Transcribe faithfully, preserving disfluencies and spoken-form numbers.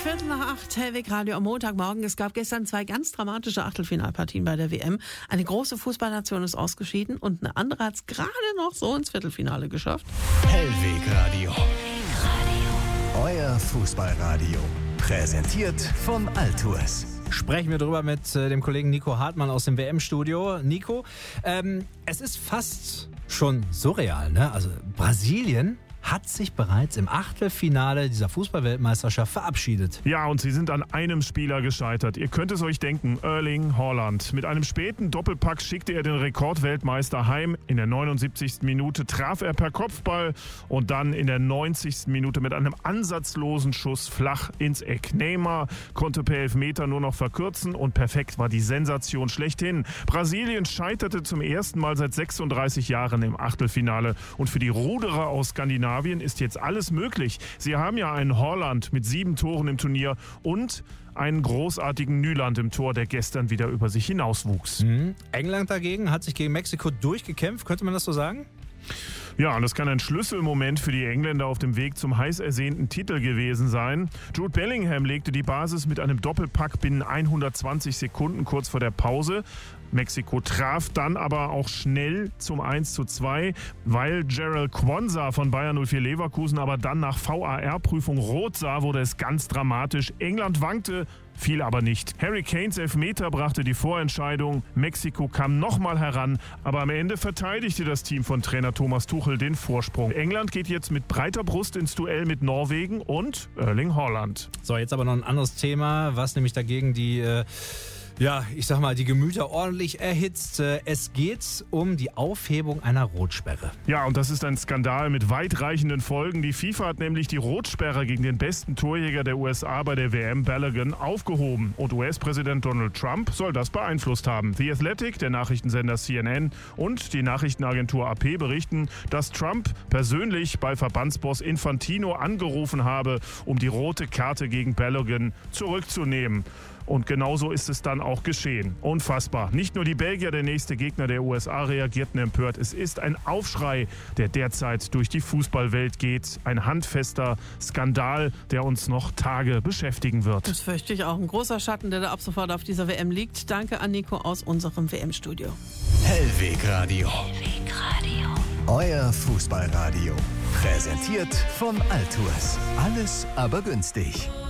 Viertel nach acht, Hellweg Radio am Montagmorgen. Es gab gestern zwei ganz dramatische Achtelfinalpartien bei der W M. Eine große Fußballnation ist ausgeschieden und eine andere hat es gerade noch so ins Viertelfinale geschafft. Hellweg Radio. Euer Fußballradio. Präsentiert von Altours. Sprechen wir drüber mit äh, dem Kollegen Nico Hartmann aus dem W M-Studio. Nico, ähm, es ist fast schon surreal, ne? Also Brasilien hat sich bereits im Achtelfinale dieser Fußballweltmeisterschaft verabschiedet. Ja, und sie sind an einem Spieler gescheitert. Ihr könnt es euch denken, Erling Haaland. Mit einem späten Doppelpack schickte er den Rekordweltmeister heim. In der neunundsiebzigsten Minute traf er per Kopfball und dann in der neunzigsten Minute mit einem ansatzlosen Schuss flach ins Eck. Neymar konnte per Elfmeter nur noch verkürzen und perfekt war die Sensation schlechthin. Brasilien scheiterte zum ersten Mal seit sechsunddreißig Jahren im Achtelfinale. Und für die Ruderer aus Skandinavien ist jetzt alles möglich. Sie haben ja einen Haaland mit sieben Toren im Turnier und einen großartigen Nyland im Tor, der gestern wieder über sich hinauswuchs. Mhm. England dagegen hat sich gegen Mexiko durchgekämpft, könnte man das so sagen? Ja, und das kann ein Schlüsselmoment für die Engländer auf dem Weg zum heiß ersehnten Titel gewesen sein. Jude Bellingham legte die Basis mit einem Doppelpack binnen hundertzwanzig Sekunden kurz vor der Pause. Mexiko traf dann aber auch schnell zum eins zu zwei, weil Gerald Quansah von Bayer null vier Leverkusen aber dann nach V A R-Prüfung rot sah, wurde es ganz dramatisch. England wankte, fiel aber nicht. Harry Kanes Elfmeter brachte die Vorentscheidung. Mexiko kam nochmal heran, aber am Ende verteidigte das Team von Trainer Thomas Tuchel den Vorsprung. England geht jetzt mit breiter Brust ins Duell mit Norwegen und Erling Haaland. So, jetzt aber noch ein anderes Thema, was nämlich dagegen die... Äh Ja, ich sag mal, die Gemüter ordentlich erhitzt. Es geht um die Aufhebung einer Rotsperre. Ja, und das ist ein Skandal mit weitreichenden Folgen. Die FIFA hat nämlich die Rotsperre gegen den besten Torjäger der U S A bei der W M, Balogun, aufgehoben. Und U S-Präsident Donald Trump soll das beeinflusst haben. The Athletic, der Nachrichtensender C N N und die Nachrichtenagentur A P berichten, dass Trump persönlich bei Verbandsboss Infantino angerufen habe, um die rote Karte gegen Balogun zurückzunehmen. Und genauso ist es dann auch geschehen. Unfassbar. Nicht nur die Belgier, der nächste Gegner der U S A, reagierten empört. Es ist ein Aufschrei, der derzeit durch die Fußballwelt geht. Ein handfester Skandal, der uns noch Tage beschäftigen wird. Das fürchte ich auch. Ein großer Schatten, der da ab sofort auf dieser W M liegt. Danke an Nico aus unserem W M-Studio. Hellweg Radio. Hellweg Radio. Euer Fußballradio. Präsentiert von Altours. Alles aber günstig.